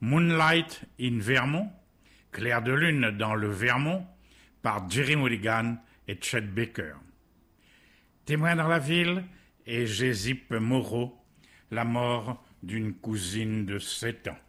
Moonlight in Vermont, Clair de lune dans le Vermont, par Jerry Mulligan et Chet Baker. Témoin dans la ville et Jésip Moreau, la mort d'une cousine de 7 ans.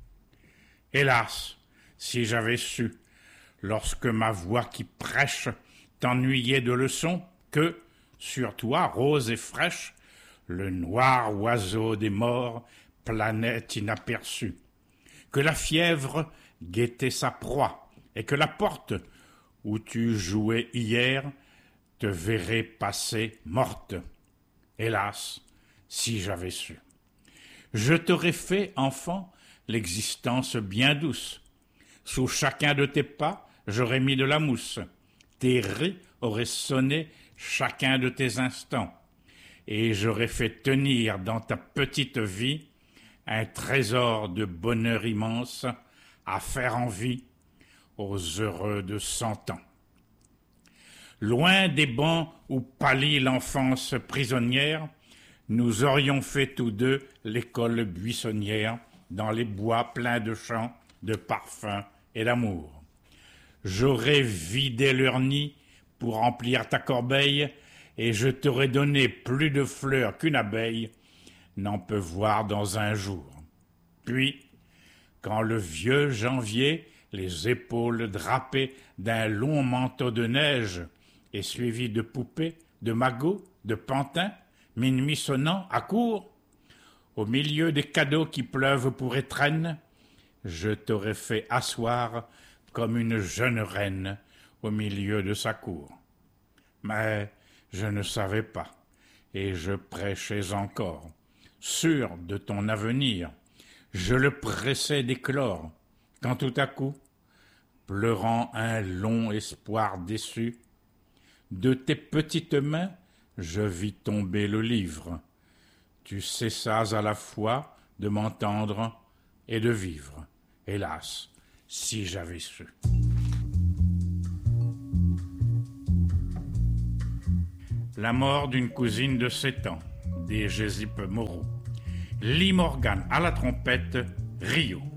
Hélas, si j'avais su, lorsque ma voix qui prêche t'ennuyait de leçons, que, sur toi, rose et fraîche, le noir oiseau des morts planait inaperçu, que la fièvre guettait sa proie, et que la porte où tu jouais hier te verrait passer morte. Hélas, si j'avais su. Je t'aurais fait, enfant, l'existence bien douce. Sous chacun de tes pas, j'aurais mis de la mousse. Tes rires auraient sonné chacun de tes instants. Et j'aurais fait tenir dans ta petite vie un trésor de bonheur immense à faire envie aux heureux de 100 ans. Loin des bancs où pâlit l'enfance prisonnière, nous aurions fait tous deux l'école buissonnière dans les bois pleins de chants, de parfums et d'amour. J'aurais vidé leur nid pour remplir ta corbeille et je t'aurais donné plus de fleurs qu'une abeille n'en peut voir dans un jour. Puis, quand le vieux janvier, les épaules drapées d'un long manteau de neige et suivi de poupées, de magots, de pantins, minuit sonnant à court, au milieu des cadeaux qui pleuvent pour étrennes, je t'aurais fait asseoir comme une jeune reine au milieu de sa cour. Mais je ne savais pas, et je prêchais encore, sûr de ton avenir, je le pressais d'éclore, quand tout à coup, pleurant un long espoir déçu, de tes petites mains, je vis tomber le livre. Tu cessas à la fois de m'entendre et de vivre. Hélas, si j'avais su. La mort d'une cousine de 7 ans, des Jésip Moreau. Lee Morgan à la trompette, Rio.